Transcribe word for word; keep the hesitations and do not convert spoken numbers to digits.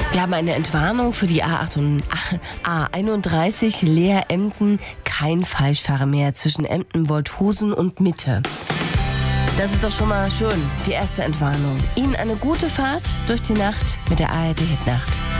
Wir haben eine Entwarnung für die A einunddreißig Leer-Emden. Kein Falschfahrer mehr zwischen Emden, Wolthusen und Mitte. Das ist doch schon mal schön, die erste Entwarnung. Ihnen eine gute Fahrt durch die Nacht mit der A R D Hitnacht.